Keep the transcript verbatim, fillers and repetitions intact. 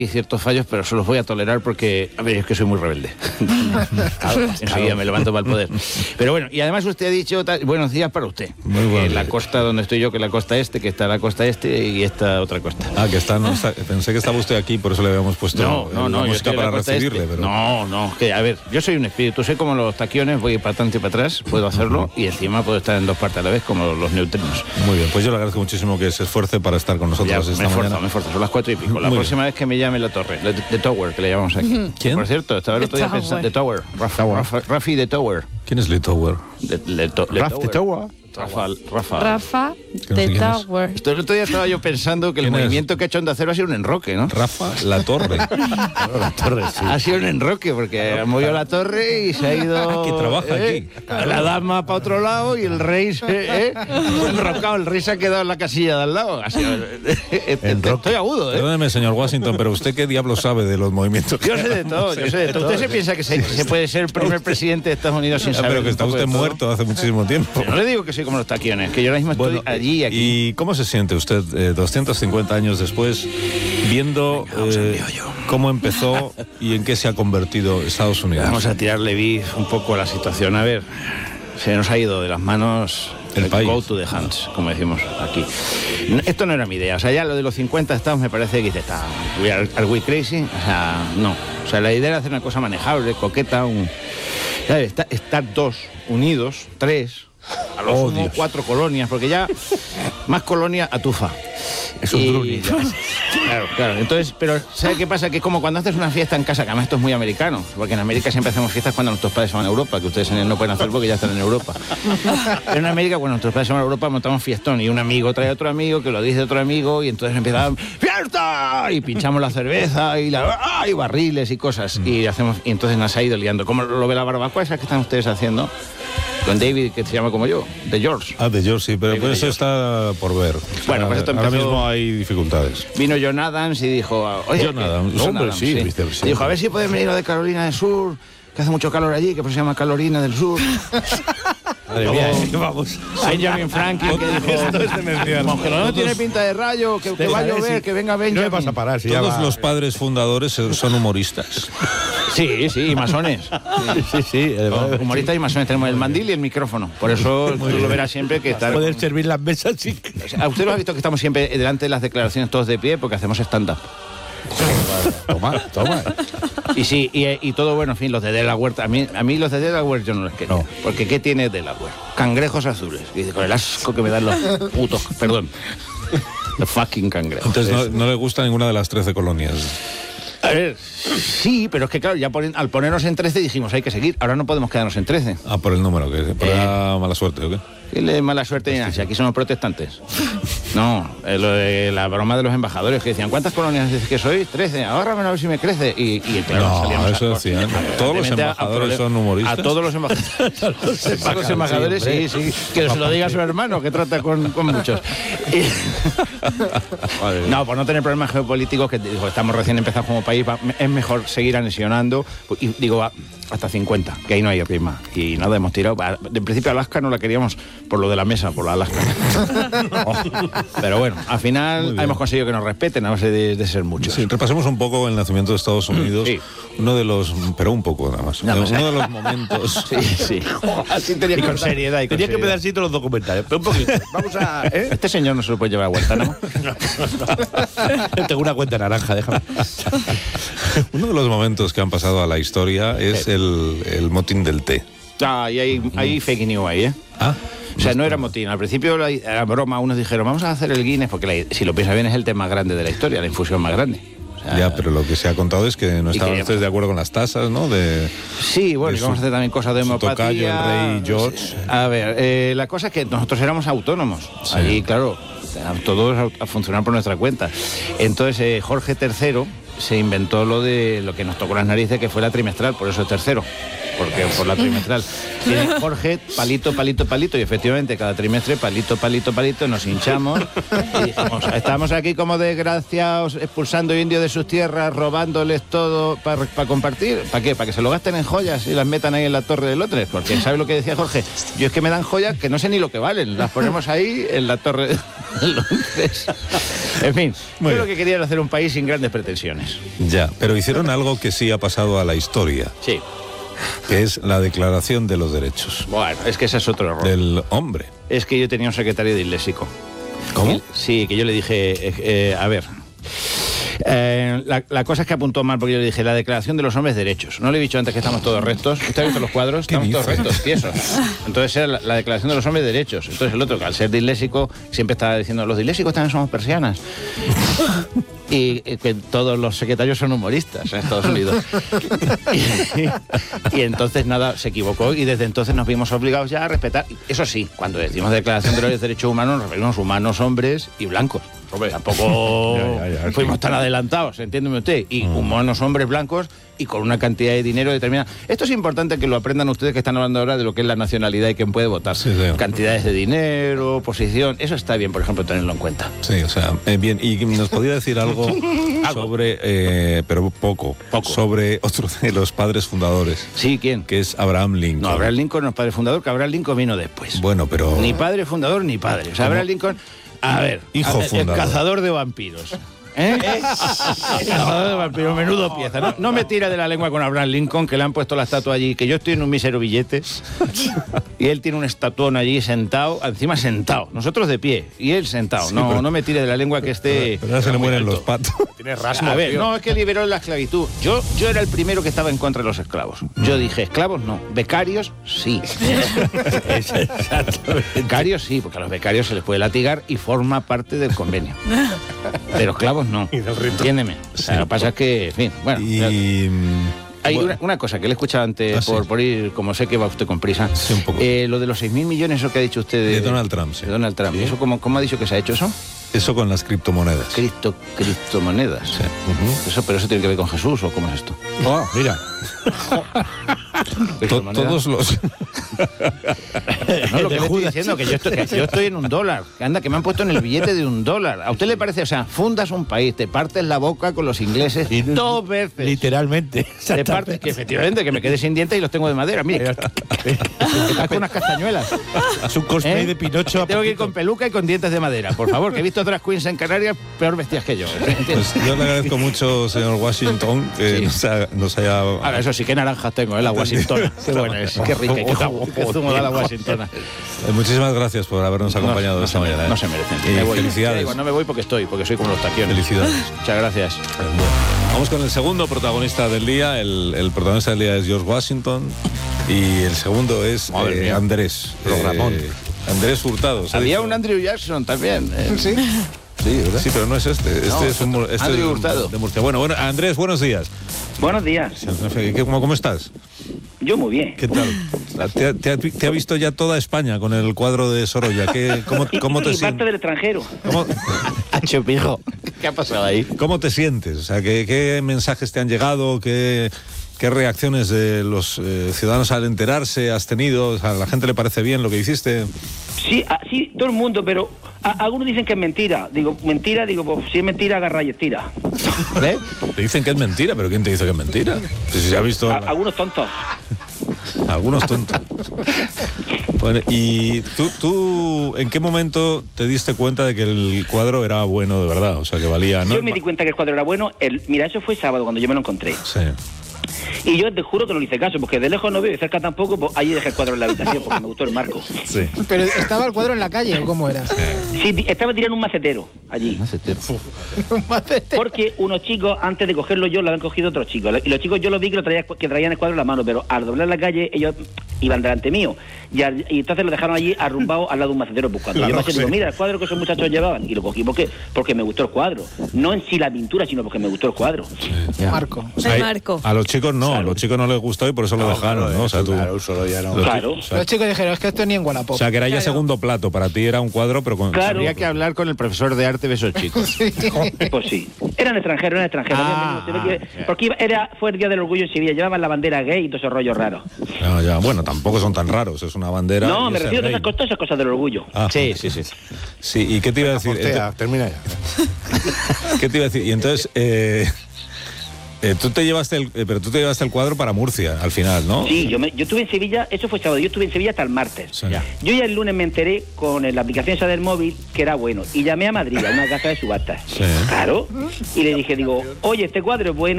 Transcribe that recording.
y ciertos fallos, pero se los voy a tolerar porque, a ver, es que soy muy rebelde. Claro, enseguida me levanto para el poder. Pero bueno, y además usted ha dicho, tal, buenos días para usted. Muy bueno. En la costa donde estoy yo, que es la costa este, que está la costa este y esta otra costa. Ah, que está, no está, pensé que estaba usted aquí, por eso le habíamos puesto No, no, no, la yo música estoy en la para costa recibirle. este. Pero... No, no, que a ver, yo soy un espíritu, soy como los taquiones, voy para adelante y para atrás, puedo hacerlo, y encima puedo estar en dos partes a la vez, como los neutrinos. Muy bien, pues yo le agradezco muchísimo que se esfuerce para estar con nosotros Ya, esta me esfuerzo, mañana. me esfuerzo, son las cuatro y pico. La Muy próxima bien. vez que me llame la torre, de Tower, que le llamamos aquí. ¿Quién? Por cierto, estaba el The otro día Tower. pensando, The Tower, Rafa, Rafa, Rafi The Tower. ¿Quién es Lee Tower? De, de, to, de Raf de Tower. Rafa, Rafa. Rafa no sé de quién es. Tower. Esto el otro día estaba yo pensando que el ¿Quién es? movimiento que ha hecho Onda Cero ha sido un enroque, ¿no? Rafa La Torre. La torre, sí. Ha sido un enroque, porque ha movido la torre y se ha ido... Ah, que trabaja ¿eh? aquí. La dama para otro lado y el rey se ¿eh? enrocado. El rey se ha quedado en la casilla de al lado. Ha sido... Estoy agudo, ¿eh? Perdóneme, señor Washington, pero ¿usted qué diablo sabe de los movimientos? Yo sé de todo, yo sé de todo. ¿Usted se piensa que se, se puede ser el primer presidente de Estados Unidos sin Ah, saber pero que un está poco de usted todo? muerto hace muchísimo tiempo. No le digo que soy como los taquiones, que yo ahora mismo Bueno, estoy allí, aquí. ¿y cómo se siente usted eh, doscientos cincuenta años después viendo eh, cómo empezó y en qué se ha convertido Estados Unidos? Vamos a tirarle bif un poco a la situación. A ver, se nos ha ido de las manos El país. go to the hands, como decimos aquí. No, esto no era mi idea. O sea, ya lo de los cincuenta estados me parece que dice, está, we are, are we crazy? O sea, no. O sea, la idea era hacer una cosa manejable, coqueta, un... ¿sabes? Estar, estar dos, unidos, tres... A lo Oh, sumo Dios. cuatro colonias, porque ya más colonia atufa. Es un Y- druni. Claro, claro. Entonces, pero ¿sabes qué pasa? Que es como cuando haces una fiesta en casa, que además esto es muy americano, porque en América siempre hacemos fiestas cuando nuestros padres se van a Europa, que ustedes no pueden hacer porque ya están en Europa. Pero en América, cuando nuestros padres se van a Europa, montamos fiestón y un amigo trae a otro amigo, que lo dice otro amigo, y entonces empiezan ¡fiesta! Y pinchamos la cerveza y, la, ¡ah! Y barriles y cosas. Y hacemos y entonces nos ha ido liando. ¿Cómo lo ve la barbacoa esa que están ustedes haciendo? Con David, que se llama como yo, de George. Ah, de George, sí, pero David pues eso de está por ver. Bueno, pues esto ahora empezó- mismo hay dificultades. Vino John Adams y dijo... Oye, John Adams, John hombre, Adams, sí, vicepresidente. Dijo, a ver si pueden venir los de Carolina del Sur, que hace mucho calor allí, que pues se llama Carolina del Sur. Madre mía, eh, vamos. Benjamin Franklin, que dijo... Esto es demencial. Como que no tiene pinta de rayo, que, que va a llover, que venga Benjamin. No le vas a parar, si ya Todos va. los padres fundadores son humoristas. Sí, sí, y masones. Sí, sí. además, Humoristas y masones. Tenemos el mandil y el micrófono. Por eso tú lo verás siempre que está... Poder servir las mesas sin... ¿A usted lo ha visto que estamos siempre delante de las declaraciones todos de pie porque hacemos stand-up? Toma, toma. Y sí, y, y todo bueno, en fin, los de Delaware, a mí, a mí los de Delaware yo no les quería. No. Porque ¿qué tiene Delaware? Cangrejos azules. Y dice, con el asco que me dan los putos, perdón, los fucking cangrejos. Entonces no, no le gusta ninguna de las trece colonias. A ver, sí, pero es que claro, ya ponen- al ponernos en trece dijimos, hay que seguir, ahora no podemos quedarnos en trece. Ah, por el número, que por Eh. la mala suerte, ¿o qué? ¿Qué le mala suerte ni nada? Si aquí somos protestantes. No, eh, lo de la broma de los embajadores que decían, ¿cuántas colonias dices que sois? trece, ahórramelo a ver si me crece. Y, y claro, No, salíamos eso a- decían. Todos los evidentemente, a- a embajadores prole- son humoristas. A todos los embajadores. A los embajadores, sí, sí. Que se lo diga a su hermano, que trata con, con muchos. Y- no, por no tener problemas geopolíticos, que digo, estamos recién empezados como país, va- es mejor seguir anexionando. Y digo, va, hasta cincuenta, que ahí no hay rima. Y nada, hemos tirado. Va, en principio Alaska no la queríamos por lo de la mesa, por la Alaska. Pero bueno, al Muy final bien. hemos conseguido que nos respeten a base de, de ser muchos. Sí, repasemos un poco el nacimiento de Estados Unidos. Sí. Uno de los, pero un poco nada más. Nada más. Uno de los momentos. Sí, sí. Así tenía Y que con contar. seriedad. Y tenía que seriedad. empezar así todos los documentales. Pero un poquito. Vamos a... ¿eh? Este señor no se lo puede llevar a Guantánamo. Tengo una cuenta naranja, déjame. Uno de los momentos que han pasado a la historia es el, el motín del té. Ah, y hay, hay fake news ahí, ¿eh? Ah, O sea, no era motín. Al principio la- era broma. Unos dijeron, vamos a hacer el Guinness, porque la- si lo piensas bien es el té más grande de la historia, la infusión más grande. O sea, ya, pero lo que se ha contado es que no Y estaban que- ustedes de acuerdo con las tasas, ¿no? De, Sí, bueno, de y vamos su- a hacer también cosas de su homeopatía. tocayo, el rey George. A ver, eh, la cosa es que nosotros éramos autónomos. Sí. Allí, claro, todos a, a funcionar por nuestra cuenta. Entonces, eh, Jorge tercero se inventó lo de lo que nos tocó las narices, que fue la trimestral, por eso es tercero. Porque por la trimestral. Tiene Jorge, palito, palito, palito, y efectivamente cada trimestre, palito, palito, palito, nos hinchamos y dijimos, estamos aquí como desgraciados, expulsando indios de sus tierras, robándoles todo para compartir. ¿Para qué? ¿Para que se lo gasten en joyas y las metan ahí en la Torre de Londres? Porque ¿sabe lo que decía Jorge? Yo es que me dan joyas que no sé ni lo que valen, las ponemos ahí en la Torre Londres. En fin, Muy yo lo bien. que quería era hacer un país sin grandes pretensiones. Ya, pero hicieron algo que sí ha pasado a la historia, Sí. que es la Declaración de los Derechos Bueno, es que ese es otro error. del hombre. Es que yo tenía un secretario disléxico. ¿Cómo? Sí, que yo le dije, eh, eh, a ver, eh, la, la cosa es que apuntó mal porque yo le dije la Declaración de los Hombres Derechos. No le he dicho antes que estamos todos rectos. ¿Usted ha visto los cuadros? ¿Qué Estamos todos dice? rectos, tiesos. Entonces era la, la Declaración de los Hombres Derechos. Entonces el otro, que al ser disléxico, siempre estaba diciendo, los disléxicos también somos persianas. Y, y que todos los secretarios son humoristas en Estados Unidos. Y, y entonces nada, se equivocó y desde entonces nos vimos obligados ya a respetar. Eso sí, cuando decimos Declaración de los Derechos Humanos nos referimos a humanos, hombres y blancos. Tampoco Ya, ya, ya, fuimos sí. tan adelantados, entiéndeme usted. Y humanos, hombres blancos y con una cantidad de dinero determinada. Esto es importante que lo aprendan ustedes que están hablando ahora de lo que es la nacionalidad y quién puede votar. Sí, sí. Cantidades de dinero, posición, eso está bien, por ejemplo, tenerlo en cuenta. Sí, o sea, eh, bien, y nos podía decir algo sobre, eh, pero poco, Poco. sobre otro de los padres fundadores, Sí, ¿quién? que es Abraham Lincoln. No, Abraham Lincoln no es padre fundador, que Abraham Lincoln vino después. Bueno, pero... Ni padre fundador ni padre. O sea, Abraham Lincoln, a ver, Hijo a ver, el fundador. cazador de vampiros. ¿Eh? El cazador de vampiros, menudo pieza. No, no me tira de la lengua con Abraham Lincoln, que le han puesto la estatua allí, que yo estoy en un mísero billete, y él tiene un estatuón allí sentado, encima sentado. Nosotros de pie, y él sentado. Sí, no, pero- no me tire de la lengua que esté... Pero ahora se le muy mueren alto. los patos. Tienes A rasmo, ver, tío. no, es que liberó la esclavitud. Yo, yo era el primero que estaba en contra de los esclavos. Yo dije, esclavos no, becarios sí. Becarios sí, porque a los becarios se les puede latigar y forma parte del convenio. Pero esclavos no. Y del rito. Entiéndeme. O sea, lo que pasa es que, en fin, bueno. ya- Y... mm, hay bueno, una, una cosa que le he escuchado antes, Ah, sí. por, por ir, como sé que va usted con prisa. Sí, un poco. Eh, lo de los seis mil millones, eso que ha dicho usted de, De Donald Trump, sí. de Donald Trump. ¿Eso cómo, cómo ha dicho que se ha hecho eso? Eso con las criptomonedas. Cripto, criptomonedas. Sí. Eso, pero eso tiene que ver con Jesús, ¿o cómo es esto? Oh, mira. To- Criptomonedas. todos los... No, lo que De le estoy Judas. diciendo que yo estoy, que yo estoy en un dólar. Que anda, que me han puesto en el billete de un dólar. ¿A usted le parece? O sea, fundas un país, te partes la boca con los ingleses Y- dos veces. Literalmente. Te partes, que efectivamente, que me quedé sin dientes y los tengo de madera. Mire, estás con unas castañuelas. Es un cosplay ¿Eh? de Pinocho. a Tengo que ir poquito. con peluca y con dientes de madera, por favor, que he visto otras queens en Canarias peor vestidas que yo. ¿Entiendes? Pues yo le agradezco mucho, señor Washington, que Sí. nos, ha- nos haya... Ahora, eso sí, qué naranjas tengo, ¿eh? La Washingtona. Qué buena es, qué rica, qué zumo, qué zumo da la Washingtona. Eh, muchísimas gracias por habernos acompañado no, esta no se, mañana. ¿eh? no se merecen. Y Me voy. felicidades. Ya digo, no me voy porque estoy, porque soy como los taquiones. Felicidades. Muchas gracias. Bueno, vamos con el segundo protagonista del día. El, el protagonista del día es George Washington y el segundo es Madre eh, mía. Andrés. Programón. Eh, Andrés Hurtado. se ha Había dicho. un Andrew Jackson también. ¿eh? Sí. Sí, ¿verdad? Sí, pero no es este. Este No, es un, otro. este Andrew es Hurtado. de Murcia. Bueno, bueno, Andrés, buenos días. Buenos días. ¿Qué- ¿Cómo, cómo estás? Yo muy bien. ¿Qué tal? ¿Te, ha- te ha- te ha visto ya toda España con el cuadro de Sorolla? ¿Qué, cómo, Y, cómo te y parte sientes? del extranjero. ¿Cómo, Hacho, pijo. ¿Qué ha pasado ahí? cómo te sientes? O sea, ¿qué, qué mensajes te han llegado? ¿Qué, qué reacciones de los eh, ciudadanos al enterarse has tenido? O sea, ¿a la gente le parece bien lo que hiciste? Sí, ah, sí, todo el mundo, pero a- algunos dicen que es mentira. Digo, mentira, digo, pues si es mentira, agarra y estira. ¿Ves? Te dicen que es mentira, pero ¿quién te dice que es mentira? Si se ha visto A- algunos tontos. algunos tontos. Bueno, ¿y tú, tú en qué momento te diste cuenta de que el cuadro era bueno de verdad? O sea, que valía... ¿no? Yo me di cuenta que el cuadro era bueno. El, mira, eso fue sábado cuando yo me lo encontré. Sí. Y yo te juro que no le hice caso, porque de lejos no veo y de cerca tampoco, pues ahí dejé el cuadro en la habitación porque me gustó el marco. Sí. Pero ¿estaba el cuadro en la calle o cómo era? Sí, di- estaba tirando un macetero allí. Un macete. Porque unos chicos, antes de cogerlo yo, lo habían cogido otros chicos. Y los chicos yo los vi que, lo traía, que traían el cuadro en la mano, pero al doblar la calle ellos iban delante mío. Y, al- y entonces lo dejaron allí arrumbado al lado de un macetero buscando. Claro, yo me digo, sí. mira, el cuadro que esos muchachos llevaban. Y lo cogí porque, porque me gustó el cuadro. No en sí la pintura, sino porque me gustó el cuadro. Marco. O sea, El marco. A los chicos no, a los chicos no les gustó y por eso lo dejaron, ¿no? O sea, tú... Claro, solo ya no. los Claro. chi- o sea, Los chicos dijeron, es que esto ni en Wallapop. o sea, que era ya Claro. segundo plato. Para ti era un cuadro, pero con... Claro. Habría que hablar con el profesor de arte de esos chicos. Pues sí. Eran extranjeros, eran extranjeros. Ah, Habían venido, se ve ah, que- porque iba- era, fue el Día del Orgullo en Sevilla, llevaban la bandera gay y todo ese rollo raro. Ya, ya, bueno, tampoco son tan raros, es una bandera... No, y me es el refiero a rey. esas cosas, esas cosas del orgullo. Ah, Sí, sí, sí. sí, ¿y qué te iba a decir? Hostia, termina ya. ¿Qué te iba a decir? Y entonces, eh, Eh, tú te llevaste el, eh, pero tú te llevaste el cuadro para Murcia, al final, ¿no? Sí, yo, me, yo estuve en Sevilla, eso fue sábado, yo estuve en Sevilla hasta el martes. Sí. Ya. Yo ya el lunes me enteré con la aplicación esa del móvil que era bueno. Y llamé a Madrid, a una casa de subastas. Sí. Claro. Y le dije, digo, oye, este cuadro es bueno.